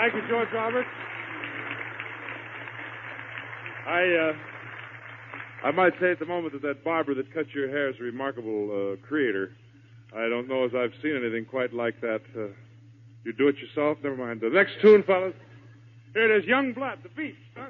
Thank you, George Roberts. I might say at the moment that barber that cut your hair is a remarkable creator. I don't know as I've seen anything quite like that. You do it yourself? Never mind. The next tune, fellas. Here it is, Young Blood, the Beast, son.